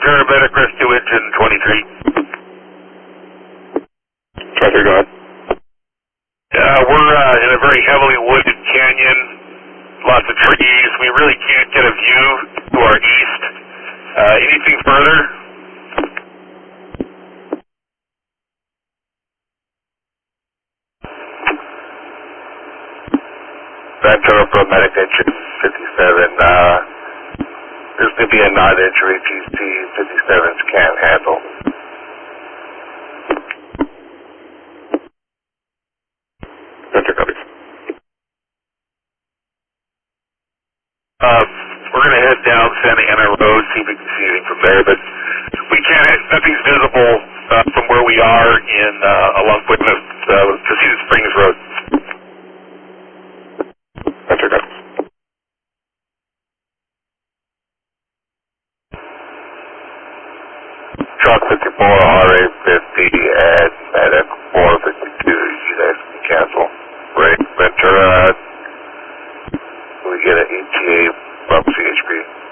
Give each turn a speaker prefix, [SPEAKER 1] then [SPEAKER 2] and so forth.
[SPEAKER 1] Ventura, Medic Rescue Engine 23.
[SPEAKER 2] Roger, go ahead.
[SPEAKER 1] We're in a very heavily wooded canyon, lots of trees. We really can't get a view to our east. Anything further?
[SPEAKER 2] Ventura Pro Medic Engine 57. There's going to be a non-injury GC 57s can't handle. Ventura copies.
[SPEAKER 1] We're going to head down Santa Ana Road, see if we can see anything from there, but we can't, nothing's visible from where we are in along Casita Springs Road.
[SPEAKER 2] Ventura copies. Truck 54, RA50, and Medic 452, you guys can cancel. Right, Ventura, we get an ETA from CHP.